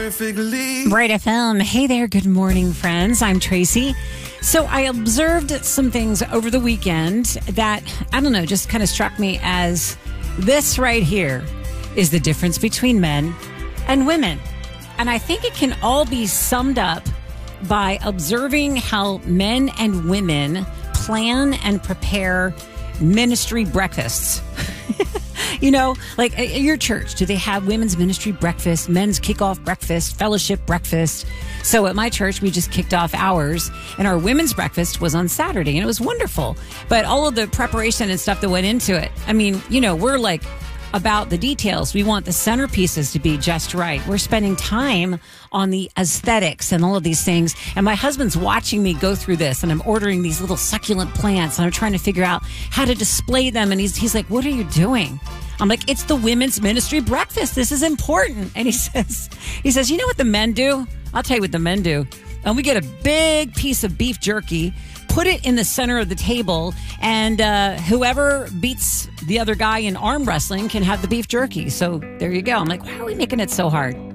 Bright FM. Hey there. Good morning, friends. I'm Tracy. So I observed some things over the weekend that, I don't know, just kind of struck me as this right here is the difference between men and women. And I think it can all be summed up by observing how men and women plan and prepare ministry breakfasts. You know, like at your church, do they have women's ministry breakfast, men's kickoff breakfast, fellowship breakfast? So at my church, we just kicked off ours, and our women's breakfast was on Saturday, and it was wonderful. But all of the preparation and stuff that went into it, I mean, you know, we're like about the details. We want the centerpieces to be just right. We're spending time on the aesthetics and all of these things. And my husband's watching me go through this, and I'm ordering these little succulent plants, and I'm trying to figure out how to display them. And he's like, "What are you doing?" I'm like, "It's the women's ministry breakfast. This is important." And he says, "You know what the men do? I'll tell you what the men do. And we get a big piece of beef jerky, put it in the center of the table, and whoever beats the other guy in arm wrestling can have the beef jerky." So there you go. I'm like, why are we making it so hard?